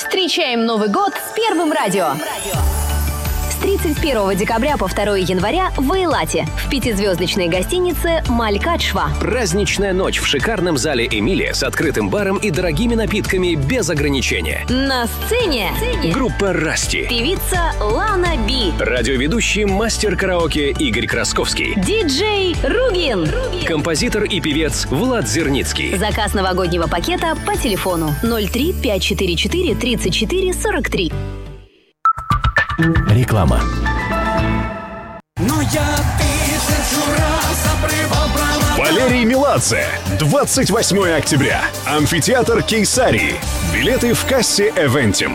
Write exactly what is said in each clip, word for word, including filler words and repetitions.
Встречаем Новый год с Первым радио. С тридцать первого декабря по второго января в Эйлате в пятизвездочной гостинице «Малькадшва». Праздничная ночь в шикарном зале «Эмилия» с открытым баром и дорогими напитками без ограничения. На сцене группа «Расти», певица Лана Би, радиоведущий мастер караоке Игорь Красковский, диджей Ругин, композитор и певец Влад Зерницкий. Заказ новогоднего пакета по телефону ноль три пять четыре четыре тридцать четыре сорок три. Реклама. Но я тысячу раз обрывал права. Валерий Меладзе. двадцать восьмого октября. Амфитеатр Кейсарии. Билеты в кассе Эвентим.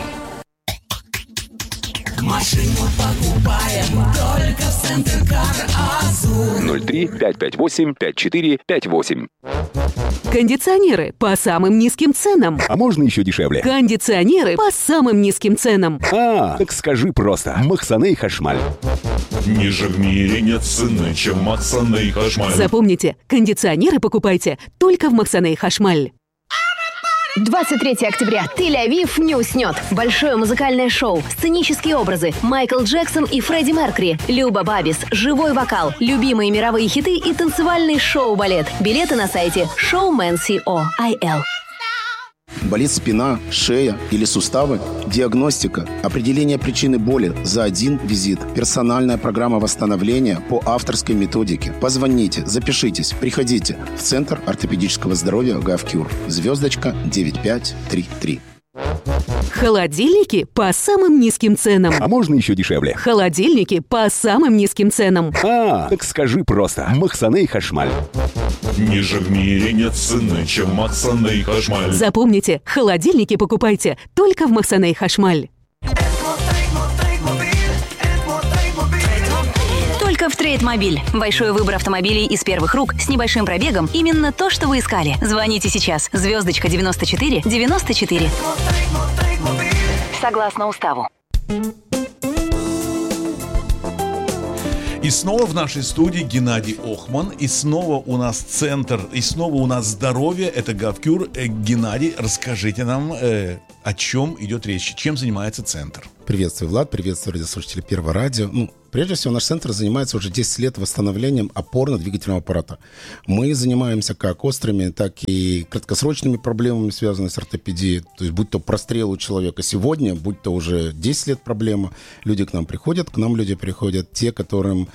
Машину покупаем только в Центр Кар Азур. ноль три пять пять восемь пять четыре пять восемь. Кондиционеры по самым низким ценам. А можно еще дешевле? Кондиционеры по самым низким ценам. А, так скажи просто. Махсаней Хашмаль. Ниже в мире нет цены, чем Махсаней Хашмаль. Запомните, кондиционеры покупайте только в Махсаней Хашмаль. двадцать третьего октября. Тель-Авив не уснет. Большое музыкальное шоу, сценические образы, Майкл Джексон и Фредди Меркьюри, Люба Бабис, живой вокал, любимые мировые хиты и танцевальный шоу-балет. Билеты на сайте шоумен точка ком. Болит спина, шея или суставы? Диагностика, определение причины боли за один визит. Персональная программа восстановления по авторской методике. Позвоните, запишитесь, приходите в Центр ортопедического здоровья «Гавкюр». Звездочка девять пять три три. Холодильники по самым низким ценам. А можно еще дешевле? Холодильники по самым низким ценам. А, так скажи просто. Махсаней Хашмаль. Ниже в мире нет цены, чем Махсаней Хашмаль. Запомните, холодильники покупайте только в Махсаней Хашмаль. Только в Трейдмобиль. Большой выбор автомобилей из первых рук с небольшим пробегом. Именно то, что вы искали. Звоните сейчас. Звездочка девяносто четыре девяносто четыре. Согласно уставу. И снова в нашей студии Геннадий Охман. И снова у нас центр, и снова у нас здоровье. Это Гавкюр. Э, Геннадий, расскажите нам, э, о чем идет речь, чем занимается центр. Приветствую, Влад, приветствую радиослушатели Первого радио. Ну, прежде всего, наш центр занимается уже десять лет восстановлением опорно-двигательного аппарата. Мы занимаемся как острыми, так и краткосрочными проблемами, связанными с ортопедией. То есть, будь то прострел у человека сегодня, будь то уже десять лет проблема. Люди к нам приходят, к нам люди приходят, те, которым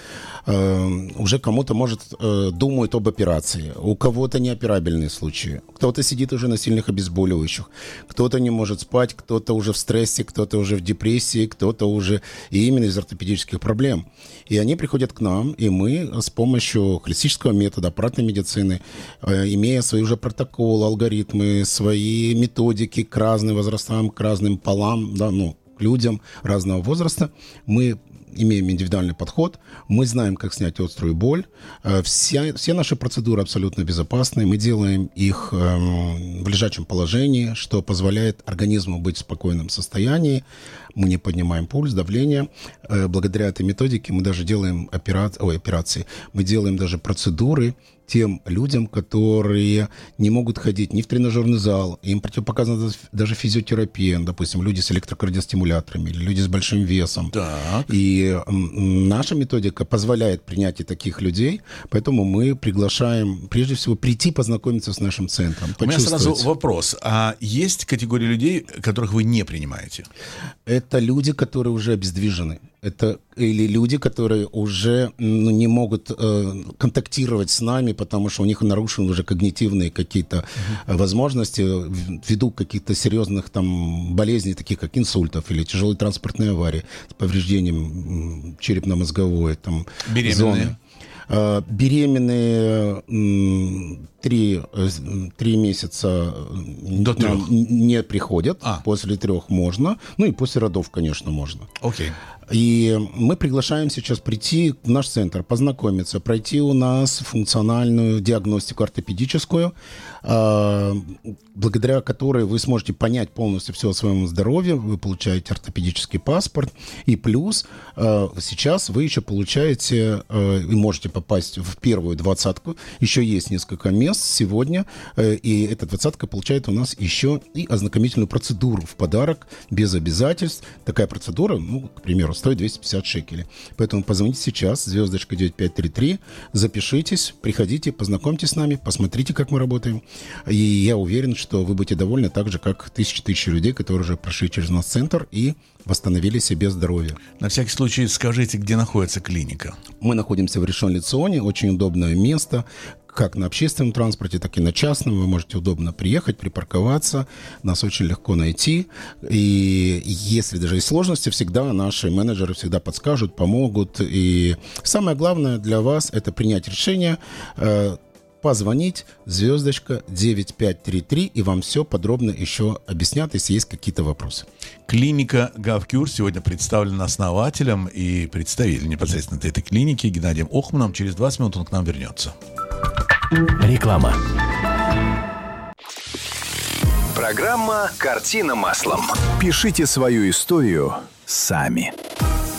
э, уже кому-то, может, э, думают об операции. У кого-то неоперабельные случаи. Кто-то сидит уже на сильных обезболивающих. Кто-то не может спать, кто-то уже в стрессе, кто-то уже в депрессии, кто-то уже и именно из ортопедических проблем. И они приходят к нам, и мы с помощью холистического метода аппаратной медицины, э, имея свои уже протоколы, алгоритмы, свои методики к разным возрастам, к разным полам, да, ну, к людям разного возраста, мы имеем индивидуальный подход, мы знаем, как снять острую боль. Все, все наши процедуры абсолютно безопасны, мы делаем их э, в лежачем положении, что позволяет организму быть в спокойном состоянии. Мы не поднимаем пульс, давление. Э, благодаря этой методике мы даже делаем опера... Ой, операции, мы делаем даже процедуры тем людям, которые не могут ходить ни в тренажерный зал, им противопоказана даже физиотерапия, допустим, люди с электрокардиостимуляторами или люди с большим весом. Так. И наша методика позволяет принятие таких людей, поэтому мы приглашаем, прежде всего, прийти познакомиться с нашим центром. У меня сразу вопрос. А есть категория людей, которых вы не принимаете? Это люди, которые уже обездвижены. Это или люди, которые уже ну, не могут э, контактировать с нами, потому что у них нарушены уже когнитивные какие-то uh-huh. возможности ввиду каких-то серьезных там болезней, таких как инсультов или тяжелой транспортной аварии с повреждением черепно-мозговой там, зоны. Uh, беременные три, три месяца до трех не приходят, а. после трех можно, ну и после родов, конечно, можно. Окей. И мы приглашаем сейчас прийти в наш центр, познакомиться, пройти у нас функциональную диагностику ортопедическую, благодаря которой вы сможете понять полностью все о своем здоровье, вы получаете ортопедический паспорт, и плюс сейчас вы еще получаете и можете попасть в первую двадцатку, еще есть несколько мест сегодня, и эта двадцатка получает у нас еще и ознакомительную процедуру в подарок, без обязательств. Такая процедура, ну, к примеру, стоит двести пятьдесят шекелей. Поэтому позвоните сейчас, звездочка девять пять три три, запишитесь, приходите, познакомьтесь с нами, посмотрите, как мы работаем. И я уверен, что вы будете довольны так же, как тысячи-тысячи людей, которые уже прошли через наш центр и восстановили себе здоровье. На всякий случай скажите, где находится клиника. Мы находимся в Ришон-ле-Ционе, очень удобное место, как на общественном транспорте, так и на частном. Вы можете удобно приехать, припарковаться, нас очень легко найти. И если даже есть сложности, всегда наши менеджеры всегда подскажут, помогут. И самое главное для вас – это принять решение, позвонить, звездочка девять пять три три, и вам все подробно еще объяснят, если есть какие-то вопросы. Клиника GovCure сегодня представлена основателем и представителем непосредственно этой клиники Геннадием Охманом. Через двадцать минут он к нам вернется. Реклама. Программа «Картина маслом». Пишите свою историю сами.